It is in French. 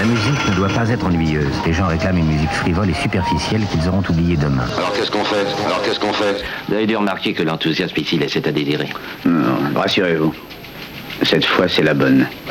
musique ne doit pas être ennuyeuse. Les gens réclament une musique frivole et superficielle qu'ils auront oubliée demain. Alors qu'est-ce qu'on fait Vous avez dû remarquer que l'enthousiasme ici laissait à désirer. Non, rassurez-vous. Cette fois, c'est la bonne.